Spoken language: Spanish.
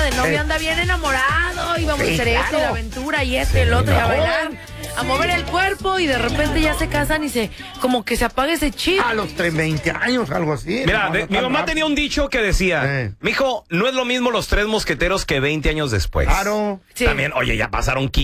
De novio anda bien enamorado y vamos a hacer esto y la aventura y esto y el otro y a bailar, a mover el cuerpo y de repente ya se casan y como que se apaga ese chip. A los 20 años, algo así. Mira, mi mamá tenía un dicho que decía, mijo, no es lo mismo los 3 mosqueteros que 20 años después. Claro. Sí. También, oye, ya pasaron